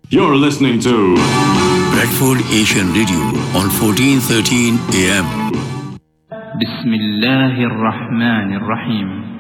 You're listening to Bradford Asian Radio on 1413 AM. بسم الله الرحمن الرحيم